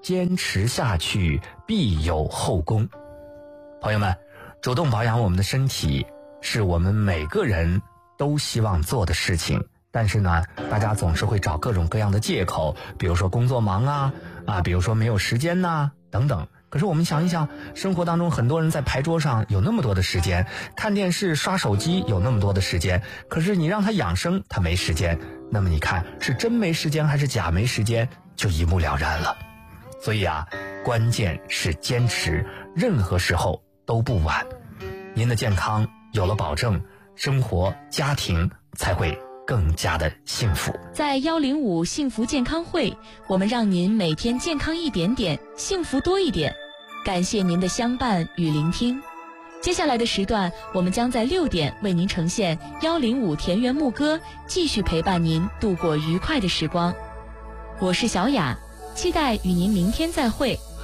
坚持下去必有后功。朋友们，主动保养我们的身体是我们每个人都希望做的事情，但是呢，大家总是会找各种各样的借口，比如说工作忙比如说没有时间等等。可是我们想一想，生活当中很多人在牌桌上有那么多的时间，看电视刷手机有那么多的时间，可是你让他养生他没时间，那么你看是真没时间还是假没时间，就一目了然了。所以关键是坚持，任何时候都不晚。您的健康有了保证，生活家庭才会更加的幸福。 在105幸福健康会，我们让您每天健康一点点，幸福多一点。感谢您的相伴与聆听。接下来的时段，我们将在6点为您呈现105田园牧歌，继续陪伴您度过愉快的时光。我是小雅，期待与您明天再会。